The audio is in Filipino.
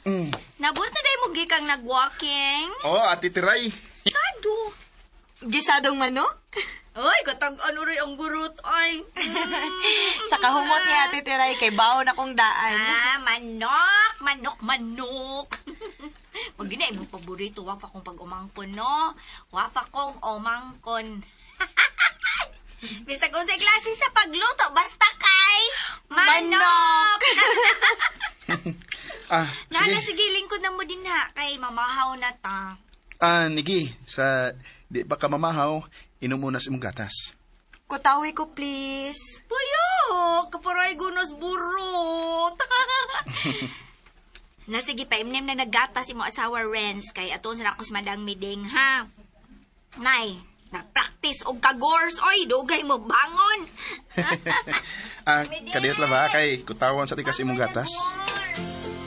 Nabot na day mo gikang nag-walking. Oh, Ate Tiray. Sado. Gisadong manok? Ay, katag ano rin ang gurot, ay. Sa kahumot ni Ate Tiray kay baon akong daan. Manok. Pag gina, imong paborito, wapa kong pag-umangkon, no? Wapa kong umangkon. Bisa kong sa klase sa pagluto, basta kay manok. Nana, sige, lingkod na mo din ha, kay mamahaw na ta. Nigi, sa di ba ka mamahaw, inom muna sa imong gatas. Kutawi ko, please. Puyo, kaparay gunos burot. Na sige pa, imnem na naggatas imo asawa Renz, kay aton sa nakos madang miding, ha? Nay, na-practice og kagors, oy, dugay mo bangon. Kadiyot lang ba, kay kutawan sa tikas imong gatas.